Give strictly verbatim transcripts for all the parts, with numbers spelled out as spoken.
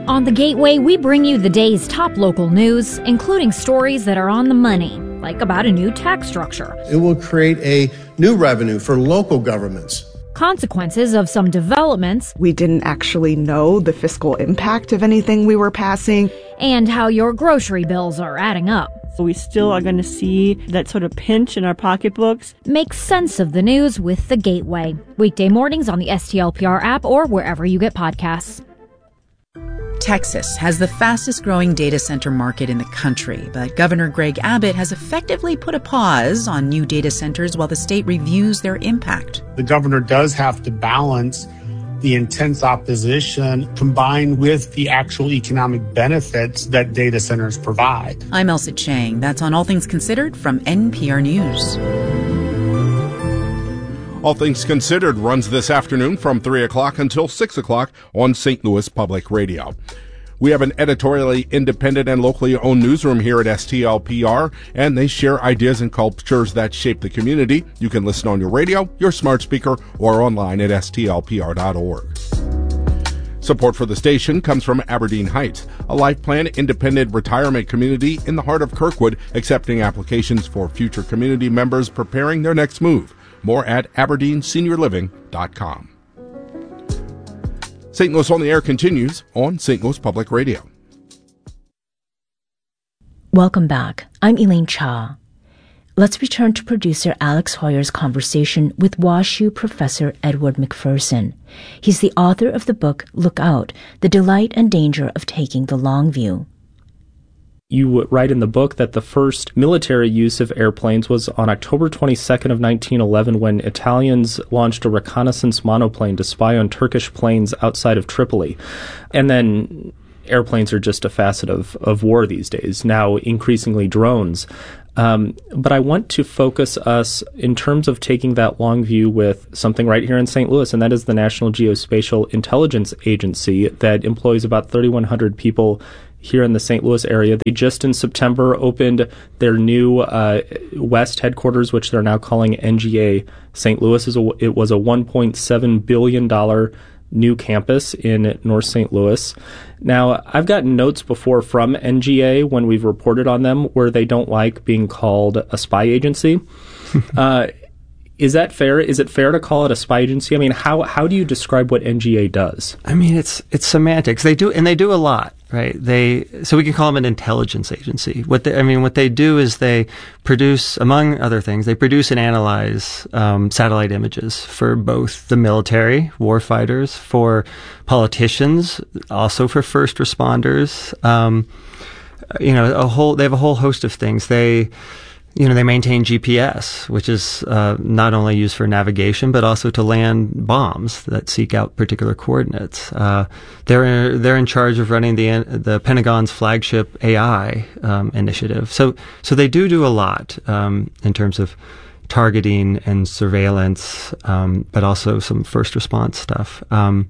On The Gateway, we bring you the day's top local news, including stories that are on the money, like about a new tax structure. It will create a new revenue for local governments. Consequences of some developments. We didn't actually know the fiscal impact of anything we were passing. And how your grocery bills are adding up. So we still are going to see that sort of pinch in our pocketbooks. Make sense of the news with The Gateway. Weekday mornings on the S T L P R app or wherever you get podcasts. Texas has the fastest growing data center market in the country, but Governor Greg Abbott has effectively put a pause on new data centers while the state reviews their impact. The governor does have to balance the intense opposition combined with the actual economic benefits that data centers provide. I'm Elsa Chang. That's on All Things Considered from N P R News. All Things Considered runs this afternoon from three o'clock until six o'clock on Saint Louis Public Radio. We have an editorially independent and locally owned newsroom here at S T L P R, and they share ideas and cultures that shape the community. You can listen on your radio, your smart speaker, or online at S T L P R dot org. Support for the station comes from Aberdeen Heights, a life plan independent retirement community in the heart of Kirkwood, accepting applications for future community members preparing their next move. More at aberdeen senior living dot com. Saint Louis on the Air continues on Saint Louis Public Radio. Welcome back. I'm Elaine Cha. Let's return to producer Alex Hoyer's conversation with WashU professor Edward McPherson. He's the author of the book Look Out, The Delight and Danger of Taking the Long View. You write in the book that the first military use of airplanes was on October twenty-second of nineteen eleven when Italians launched a reconnaissance monoplane to spy on Turkish planes outside of Tripoli. And then airplanes are just a facet of, of war these days, now increasingly drones. Um, but I want to focus us in terms of taking that long view with something right here in Saint Louis, and that is the National Geospatial Intelligence Agency that employs about thirty-one hundred people here in the Saint Louis area. They just in September opened their new uh, West headquarters, which they're now calling N G A Saint Louis. It was a one point seven billion dollars new campus in North Saint Louis. Now, I've gotten notes before from N G A when we've reported on them where they don't like being called a spy agency. uh, Is that fair? Is it fair to call it a spy agency? I mean, how how do you describe what N G A does? I mean, it's it's semantics. They do, and they do a lot, right? They so we can call them an intelligence agency. What they, I mean, what they do is they produce, among other things, they produce and analyze um, satellite images for both the military, war fighters, for politicians, also for first responders. Um, you know, a whole they have a whole host of things. They You know, they maintain G P S, which is uh, not only used for navigation, but also to land bombs that seek out particular coordinates. Uh, they're they're in charge of running the the Pentagon's flagship A I um, initiative. So so they do do a lot um, in terms of targeting and surveillance, um, but also some first response stuff. Um,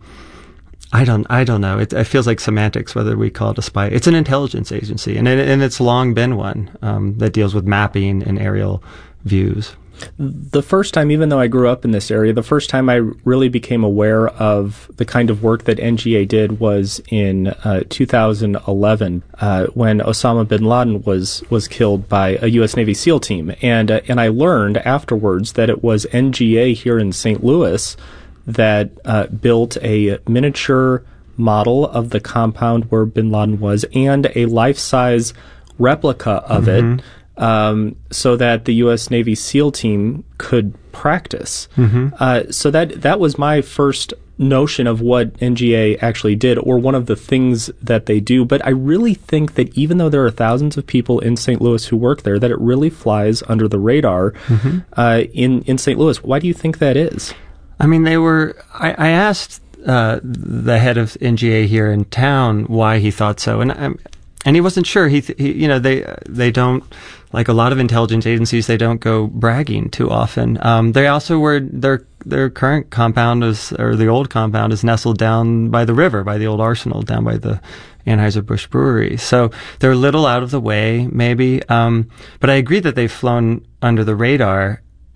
I don't. I don't know. It, it feels like semantics whether we call it a spy. It's an intelligence agency, and it, and it's long been one um, that deals with mapping and aerial views. The first time, even though I grew up in this area, the first time I really became aware of the kind of work that N G A did was in uh, two thousand eleven, uh, when Osama bin Laden was was killed by a U S Navy SEAL team, and uh, and I learned afterwards that it was N G A here in Saint Louis that uh, built a miniature model of the compound where bin Laden was and a life-size replica of mm-hmm. it um, so that the U S Navy SEAL team could practice. Mm-hmm. Uh, so that that was my first notion of what N G A actually did, or one of the things that they do. But I really think that even though there are thousands of people in Saint Louis who work there, that it really flies under the radar mm-hmm. uh, in, in Saint Louis. Why do you think that is? I mean, they were, I, I asked uh, the head of N G A here in town why he thought so, and um, and he wasn't sure. He, he, you know, they they don't, like a lot of intelligence agencies, they don't go bragging too often. Um, they also were, their their current compound is, or the old compound is nestled down by the river, by the old arsenal, down by the Anheuser-Busch Brewery. So they're a little out of the way, maybe. Um, but I agree that they've flown under the radar.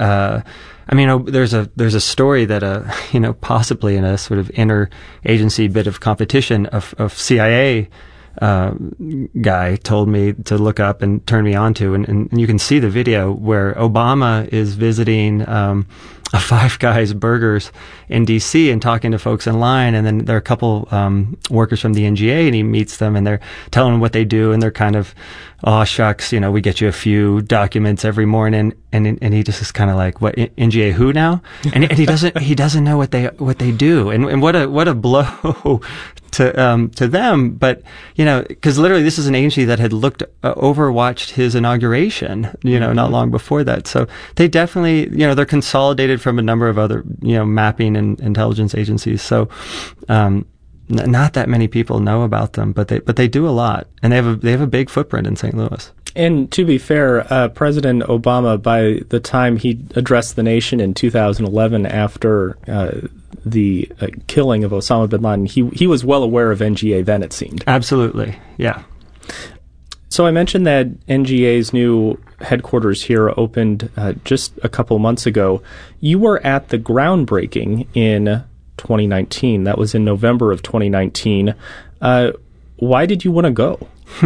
uh, I mean, oh, there's a there's a story that uh you know possibly in a sort of inter agency bit of competition of of C I A uh, guy told me to look up and turn me on to, and, and you can see the video where Obama is visiting um, a Five Guys Burgers in D C and talking to folks in line, and then there are a couple um, workers from the N G A, and he meets them, and they're telling him what they do, and they're kind of, oh shucks, you know, we get you a few documents every morning, and and he just is kind of like, what, N G A who now? And, and he doesn't he doesn't know what they what they do, and and what a what a blow to um to them. But you know, because literally this is an agency that had looked uh, overwatched his inauguration, you know, not long before that. So they definitely, you know, they're consolidated from a number of other, you know, mapping and intelligence agencies. So um n- not that many people know about them, but they but they do a lot, and they have a they have a big footprint in Saint Louis. And to be fair, uh, President Obama, by the time he addressed the nation in two thousand eleven after uh, the uh, killing of Osama bin Laden, he he was well aware of N G A then, it seemed. Absolutely, yeah. So I mentioned that N G A's new headquarters here opened uh, just a couple months ago. You were at the groundbreaking in twenty nineteen. That was in November of twenty nineteen. Uh, why did you want to go?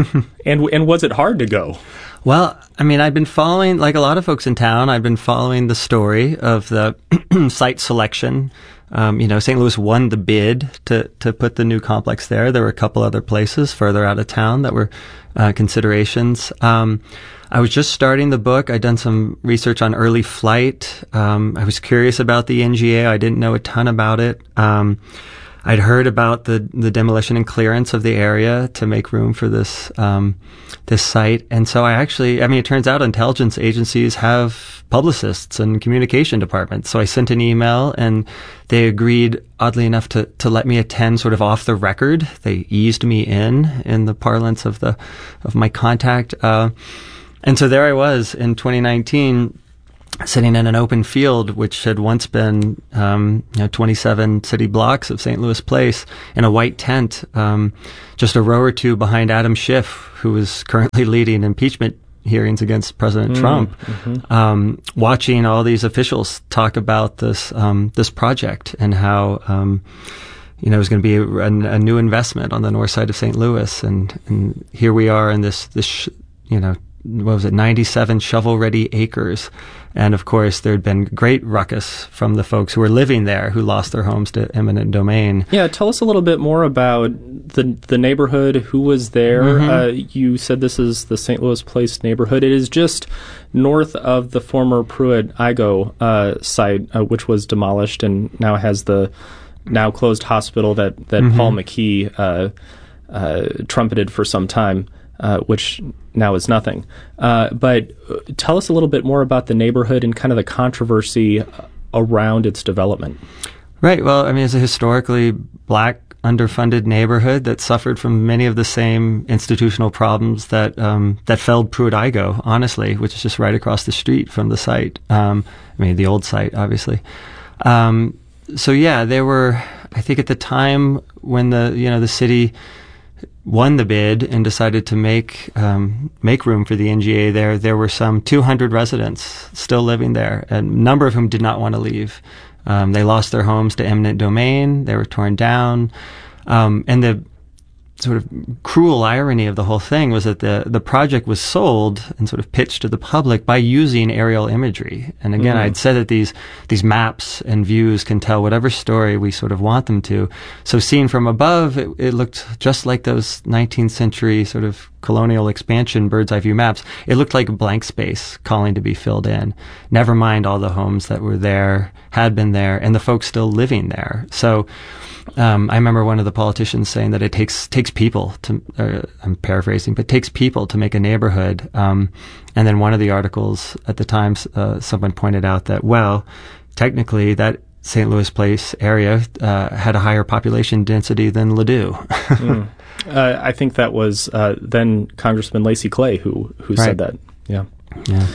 and and was it hard to go? Well, I mean, I've been following, like a lot of folks in town, I've been following the story of the site selection. Um, you know, Saint Louis won the bid to, to put the new complex there. There were a couple other places further out of town that were uh, considerations. Um, I was just starting the book. I'd done some research on early flight. Um, I was curious about the N G A. I didn't know a ton about it. Um, I'd heard about the, the demolition and clearance of the area to make room for this um, this site. And so I actually, I mean, it turns out intelligence agencies have publicists and communication departments. So I sent an email, and they agreed, oddly enough, to, to let me attend sort of off the record. They eased me in, in the parlance of the of my contact. Uh, and so there I was in twenty nineteen, sitting in an open field, which had once been, um, you know, twenty-seven city blocks of Saint Louis Place, in a white tent, um, just a row or two behind Adam Schiff, who is currently leading impeachment hearings against President mm, Trump, mm-hmm. um, watching all these officials talk about this um, this project and how, um, you know, it was going to be a, a, a new investment on the north side of Saint Louis, and, and here we are in this this sh- you know. what was it, ninety-seven shovel-ready acres. And, of course, there had been great ruckus from the folks who were living there, who lost their homes to eminent domain. Yeah, tell us a little bit more about the the neighborhood, who was there. Mm-hmm. Uh, you said this is the Saint Louis Place neighborhood. It is just north of the former Pruitt-Igoe uh, site, uh, which was demolished and now has the now closed hospital that, that mm-hmm. Paul McKee uh, uh, trumpeted for some time. Uh, which now is nothing. Uh, but tell us a little bit more about the neighborhood and kind of the controversy around its development. Right. Well, I mean, it's a historically black, underfunded neighborhood that suffered from many of the same institutional problems that um, that felled Pruitt-Igoe, honestly, which is just right across the street from the site. Um, I mean, the old site, obviously. Um, so yeah, there were, I think, at the time when the you know the city won the bid and decided to make um, make room for the N G A there, there were some two hundred residents still living there, a number of whom did not want to leave. Um, they lost their homes to eminent domain. They were torn down. Um, and the sort of cruel irony of the whole thing was that the, the project was sold and sort of pitched to the public by using aerial imagery. And again, mm. I'd said that these these maps and views can tell whatever story we sort of want them to. So seen from above, it, it looked just like those nineteenth century sort of colonial expansion bird's eye view maps. It looked like a blank space calling to be filled in. Never mind all the homes that were there, had been there, and the folks still living there. So Um, I remember one of the politicians saying that it takes takes people to, uh, I'm paraphrasing, but takes people to make a neighborhood. Um, and then one of the articles at the time, uh, someone pointed out that, well, technically that Saint Louis Place area uh, had a higher population density than Ladue. mm. uh, I think that was uh, then Congressman Lacy Clay who, who right. said that. Yeah. Yeah.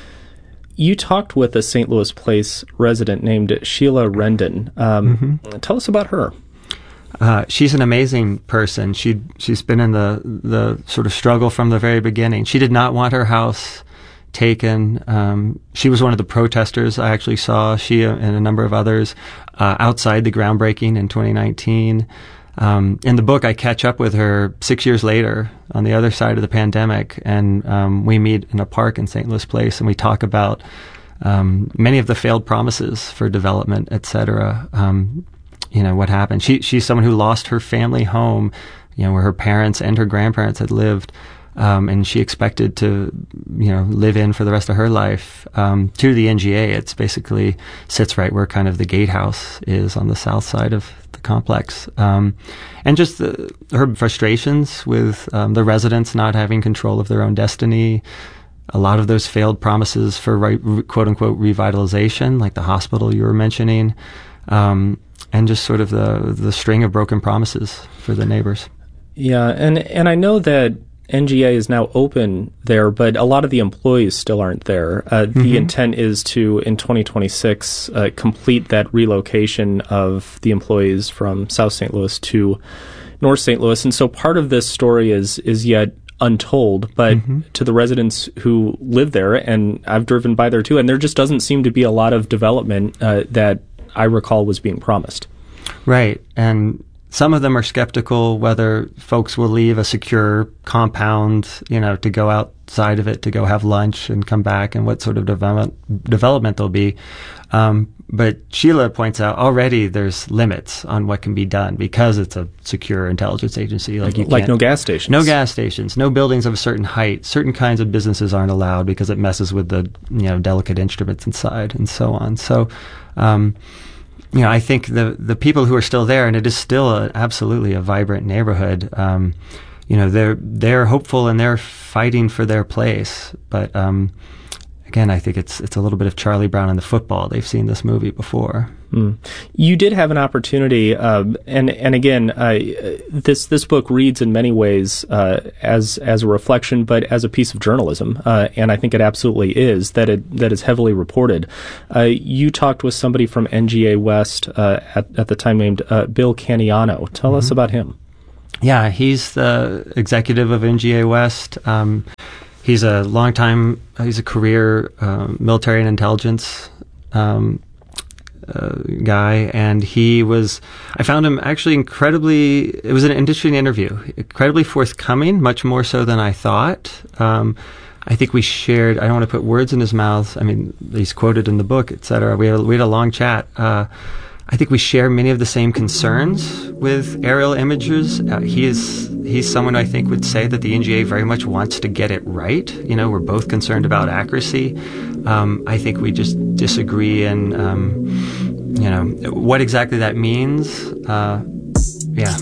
You talked with a Saint Louis Place resident named Sheila Rendon. Um, mm-hmm. Tell us about her. Uh, she's an amazing person. She she's been in the the sort of struggle from the very beginning. She did not want her house taken. Um, she was one of the protesters I actually saw, she and a number of others, uh, outside the groundbreaking in twenty nineteen. Um, in the book, I catch up with her six years later on the other side of the pandemic, and um, we meet in a park in Saint Louis Place, and we talk about um, many of the failed promises for development, et cetera. Um, you know, what happened. She, she's someone who lost her family home, you know, where her parents and her grandparents had lived, um, and she expected to, you know, live in for the rest of her life. Um, to the N G A, it's basically sits right where kind of the gatehouse is on the south side of the complex. Um, and just the, her frustrations with um, the residents not having control of their own destiny, a lot of those failed promises for right, quote unquote revitalization, like the hospital you were mentioning, um, and just sort of the the string of broken promises for the neighbors. Yeah, and and I know that N G A is now open there, but a lot of the employees still aren't there. Uh, mm-hmm. The intent is to, in twenty twenty-six, uh, complete that relocation of the employees from South Saint Louis to North Saint Louis. And so part of this story is is yet untold, but mm-hmm. to the residents who live there, and I've driven by there too, and there just doesn't seem to be a lot of development uh, that I recall was being promised. Right, and some of them are skeptical whether folks will leave a secure compound, you know, to go outside of it, to go have lunch and come back, and what sort of development development there'll be. Um, but Sheila points out already there's limits on what can be done because it's a secure intelligence agency. Like you like no gas stations. No gas stations, no buildings of a certain height. Certain kinds of businesses aren't allowed because it messes with the, you know, delicate instruments inside and so on. So, um, you know, I think the the people who are still there, and it is still a, absolutely a vibrant neighborhood. Um, you know, they're they're hopeful and they're fighting for their place. But um, again, I think it's it's a little bit of Charlie Brown and the football. They've seen this movie before. Mm. You did have an opportunity, uh, and and again, uh, this this book reads in many ways uh, as as a reflection, but as a piece of journalism, uh, and I think it absolutely is that it that is heavily reported. Uh, you talked with somebody from N G A West uh, at at the time named uh, Bill Caniano. Tell mm-hmm. us about him. Yeah, he's the executive of N G A West. Um, he's a long time, he's a career uh, military and intelligence um Uh, guy, and he was, I found him actually incredibly, it was an interesting interview, incredibly forthcoming, much more so than I thought. Um, I think we shared, I don't want to put words in his mouth, I mean, he's quoted in the book, et cetera. We had, we had a long chat. Uh, I think we share many of the same concerns with aerial images. Uh, he is, he's someone I think would say that the N G A very much wants to get it right. You know, we're both concerned about accuracy. Um, I think we just disagree in, um, you know, what exactly that means. Uh, yeah.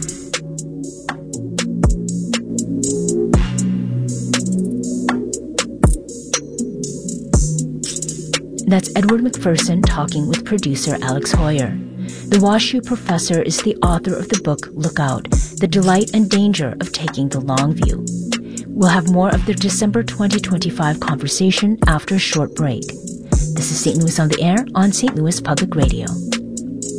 That's Edward McPherson talking with producer Alex Heuer. The WashU professor is the author of the book Look Out, The Delight and Danger of Taking the Long View. We'll have more of their December twenty twenty-five conversation after a short break. This is Saint Louis on the Air on Saint Louis Public Radio.